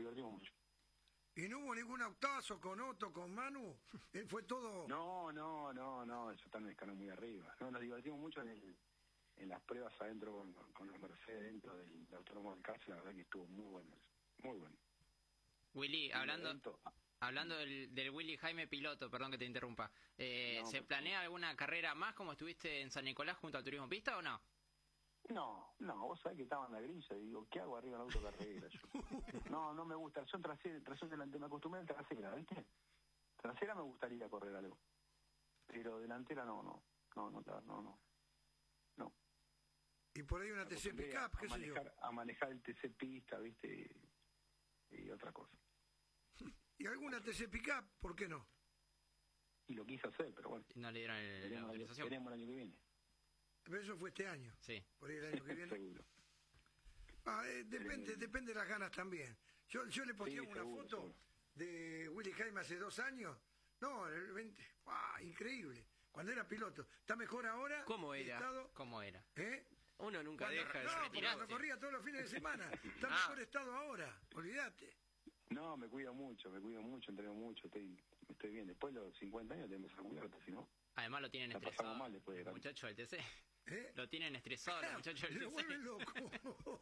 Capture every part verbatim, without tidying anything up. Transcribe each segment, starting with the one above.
divertimos mucho. ¿Y no hubo ningún autazo con Otto, con Manu? ¿Fue todo...? No, no, no, no, eso está en el escalón muy arriba. No, nos divertimos mucho en, el, en las pruebas adentro con, con los Mercedes dentro del, del Autódromo del Cárcel, la verdad que estuvo muy bueno, muy bueno. Willy, hablando... Hablando del, del Willy Jaime piloto, perdón que te interrumpa, eh, no, ¿se planea alguna carrera más como estuviste en San Nicolás junto al Turismo Pista o no? No, no, vos sabés que estaba en la grilla y digo, ¿qué hago arriba en la autocarrera yo? No, no me gusta, yo trasera, trasera delante, me acostumbré en trasera, ¿viste? Trasera me gustaría correr algo, pero delantera no, no, no, no, no, no, no. Y por ahí una T C Pickup, qué sé yo. A manejar el T C Pista, ¿viste? Y, y otra cosa. ¿Y alguna T C Pickup? ¿Por qué no? Y lo quise hacer, pero bueno. No le dieron el, la autorización. Tenemos el año que viene. Pero eso fue este año. Sí. Por ahí el año que viene. Seguro. Ah, eh, depende, depende de las ganas también. Yo, yo le posteaba sí, una seguro, foto seguro. de Willy Jaime hace dos años. No, en el veinte. ¡Ah, increíble! Cuando era piloto. ¿Está mejor ahora? ¿Cómo era? Estado, ¿Cómo era? ¿Eh? Uno nunca Cuando, deja de no, ser porque cuando corría todos los fines de semana. Está Ah. mejor estado ahora. Olvídate. No, me cuido mucho, me cuido mucho, entreno mucho, estoy estoy bien. Después de los cincuenta años tengo que empezar a cuidarte, si no... Además lo tienen La estresado. pasamos mal después de Los grande. muchachos del T C. ¿Eh? Lo tienen estresado los muchachos del Lo T C. vuelven loco.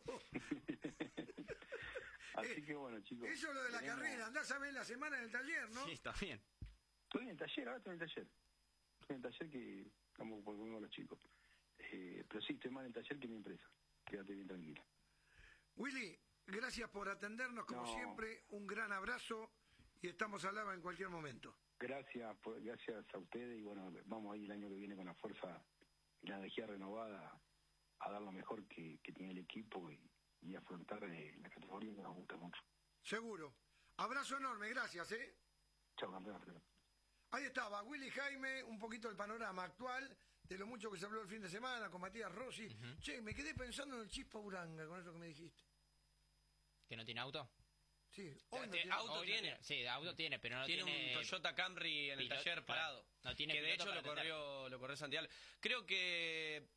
Así que bueno, chicos. Eso es lo de la tenemos- carrera. Andás a ver la semana en el taller, ¿no? Sí, está bien. Estoy en el taller, ahora estoy en el taller. Estoy en el taller que estamos por con los chicos. Eh, pero sí, estoy más en el taller que en mi empresa. Quédate bien tranquila. Willy, gracias por atendernos como No. siempre. Un gran abrazo y estamos al lado en cualquier momento. Gracias, por, gracias a ustedes y bueno, vamos a ir el año que viene con la fuerza y la energía renovada a dar lo mejor que, que tiene el equipo y, y afrontar eh, la categoría que nos gusta mucho. Seguro. Abrazo enorme, gracias, ¿eh? Chao, campeón. Alfredo. Ahí estaba, Willy Jaime, un poquito el panorama actual de lo mucho que se habló el fin de semana con Matías Rossi. Uh-huh. Che, me quedé pensando en el Chispa Uranga con eso que me dijiste. ¿Que no tiene auto? Sí, hoy no Tiene tiene auto. Hoy tiene. Sí, auto tiene, pero no tiene, tiene... un Toyota Camry en el piloto, taller parado. No tiene que de piloto hecho para lo corrió, lo corrió Santiago. Creo que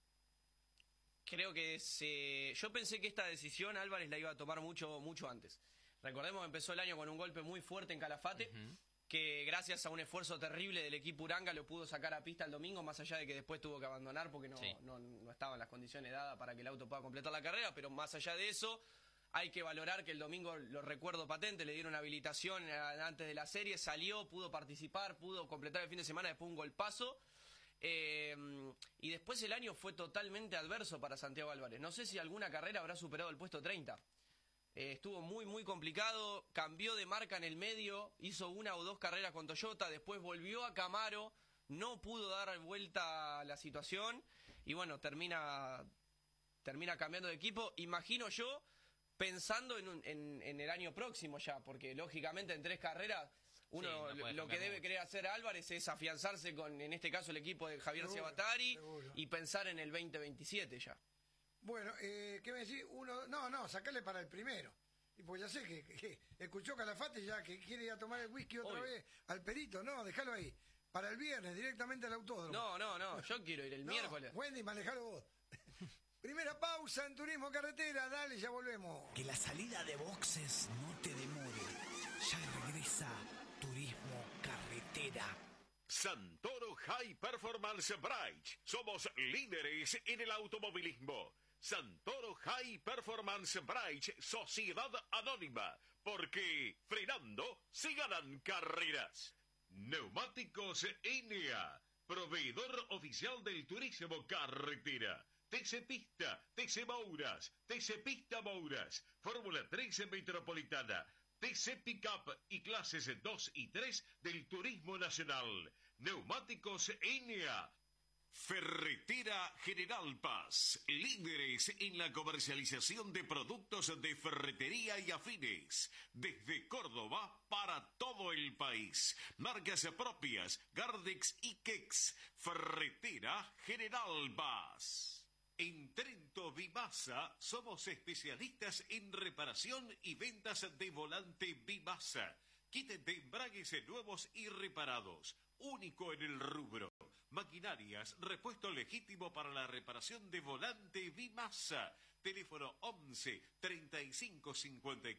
creo que se yo pensé que esta decisión Álvarez la iba a tomar mucho mucho antes. Recordemos que empezó el año con un golpe muy fuerte en Calafate, uh-huh. que gracias a un esfuerzo terrible del equipo Uranga lo pudo sacar a pista el domingo, más allá de que después tuvo que abandonar porque no, sí. no, no estaban las condiciones dadas para que el auto pueda completar la carrera, pero más allá de eso hay que valorar que el domingo, lo recuerdo patente, le dieron habilitación antes de la serie, salió, pudo participar, pudo completar el fin de semana, después un golpazo. Eh, y después el año fue totalmente adverso para Santiago Álvarez. No sé si alguna carrera habrá superado el puesto treinta. Eh, estuvo muy, muy complicado, cambió de marca en el medio, hizo una o dos carreras con Toyota, después volvió a Camaro, no pudo dar vuelta a la situación y bueno, termina, termina cambiando de equipo. Imagino yo... pensando en, un, en, en el año próximo ya, porque lógicamente en tres carreras uno sí, no lo que debe mucho. querer hacer Álvarez es afianzarse con, en este caso, el equipo de Javier Seguro, Ciabatari seguro. Y pensar en el veinte veintisiete ya. Bueno, eh, ¿qué me decís? Uno, no, no, sacarle para el primero. Y pues ya sé que, que, que escuchó Calafate ya que quiere ir a tomar el whisky otra Obvio. vez al perito. No, déjalo ahí. Para el viernes, directamente al autódromo. No, no, no, yo quiero ir el no, miércoles. Wendy, manejalo vos. Primera pausa en Turismo Carretera, dale, ya volvemos. Que la salida de boxes no te demore. Ya regresa Turismo Carretera. Santoro High Performance Bridge. Somos líderes en el automovilismo. Santoro High Performance Bridge, Sociedad Anónima. Porque frenando se ganan carreras. Neumáticos N A, proveedor oficial del turismo carretera. T C Pista, T C Mouras, T C Pista Mouras, Fórmula trece Metropolitana, T C Pickup y clases dos y tres del Turismo Nacional. Neumáticos N A. Ferretera General Paz, líderes en la comercialización de productos de ferretería y afines, desde Córdoba para todo el país. Marcas propias, Gardex y Kex. Ferretera General Paz. En Trento Vimasa somos especialistas en reparación y ventas de volante Vimasa. Kit de embragues nuevos y reparados, único en el rubro. Maquinarias, repuesto legítimo para la reparación de volante Vimasa. Teléfono once, treinta y cinco, cincuenta y